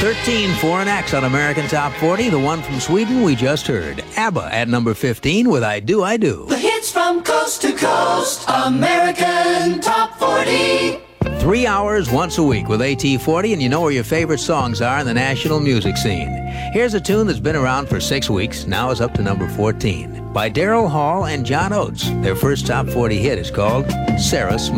13 for an X on American Top 40. The one from Sweden we just heard. ABBA at number 15 with I Do, I Do. The hits from coast to coast. American Top 40. 3 hours once a week with AT40, and you know where your favorite songs are in the national music scene. Here's a tune that's been around for 6 weeks, now is up to number 14, by Daryl Hall and John Oates. Their first top 40 hit is called Sarah Small.